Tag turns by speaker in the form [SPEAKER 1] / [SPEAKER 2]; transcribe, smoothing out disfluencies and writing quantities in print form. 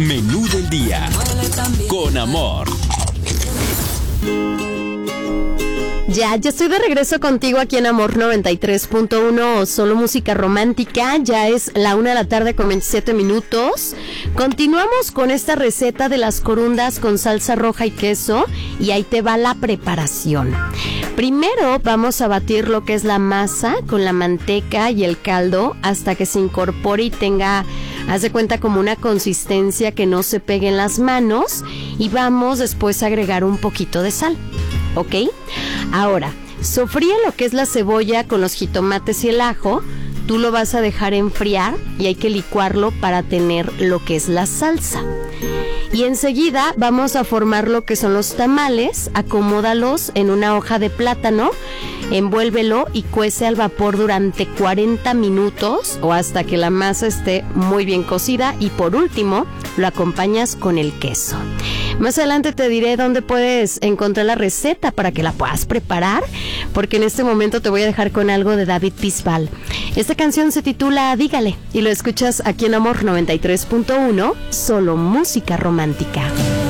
[SPEAKER 1] Menú del día. Con amor.
[SPEAKER 2] Ya estoy de regreso contigo aquí en Amor 93.1, solo música romántica. Ya es la 1:27 p.m. Continuamos con esta receta de las corundas con salsa roja y queso, y ahí te va la preparación. Primero vamos a batir lo que es la masa con la manteca y el caldo hasta que se incorpore y tenga, haz de cuenta, como una consistencia que no se pegue en las manos, y vamos después a agregar un poquito de sal. ¿Ok? Ahora, sofríe lo que es la cebolla con los jitomates y el ajo. Tú lo vas a dejar enfriar y hay que licuarlo para tener lo que es la salsa. Y enseguida vamos a formar lo que son los tamales. Acomódalos en una hoja de plátano, envuélvelo y cuece al vapor durante 40 minutos o hasta que la masa esté muy bien cocida, y por último lo acompañas con el queso. Más adelante te diré dónde puedes encontrar la receta para que la puedas preparar, porque en este momento te voy a dejar con algo de David Bisbal. Esta canción se titula Dígale y lo escuchas aquí en Amor 93.1, solo música romántica.